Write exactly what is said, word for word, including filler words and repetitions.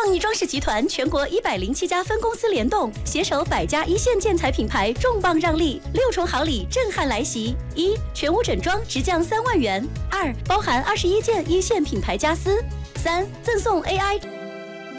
创意装饰集团全国一百零七家分公司联动，携手百家一线建材品牌，重磅让利，六重好礼震撼来袭：一、全屋整装直降三万元；二、包含二十一件一线品牌家私；三、赠送 A I。